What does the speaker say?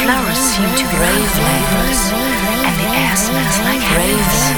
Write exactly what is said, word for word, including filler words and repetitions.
flowers seem to be unflavorless, and the air smells like happiness.